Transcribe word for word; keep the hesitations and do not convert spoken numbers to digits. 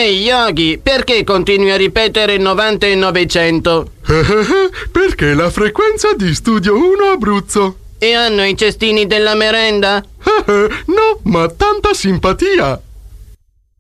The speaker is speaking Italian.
Ehi, Yogi, perché continui a ripetere novanta e novecento? Perché la frequenza di Studio uno Abruzzo. E hanno i cestini della merenda? No, ma tanta simpatia.